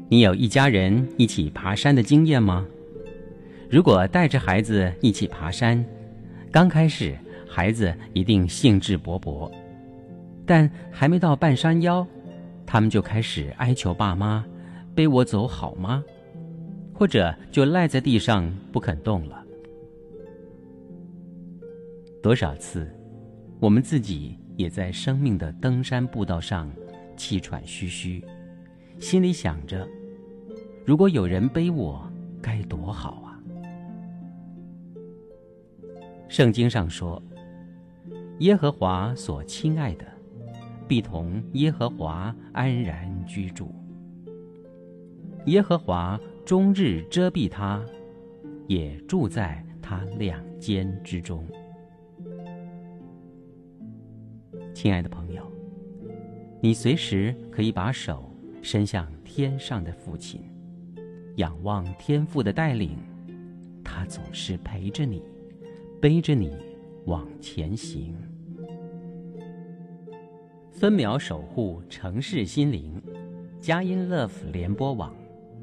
你有一家人一起爬山的经验吗？如果带着孩子一起爬山，刚开始孩子一定兴致勃勃，但还没到半山腰，他们就开始哀求爸妈背我走好吗？或者就赖在地上不肯动了。多少次我们自己也在生命的登山步道上气喘吁吁，心里想着，如果有人背我该多好啊。圣经上说，耶和华所亲爱的必同耶和华安然居住，耶和华终日遮蔽他，也住在他两肩之中。亲爱的朋友，你随时可以把手伸向天上的父亲，仰望天父的带领，他总是陪着你，背着你往前行。分秒守护城市心灵，佳音 Love 联播网。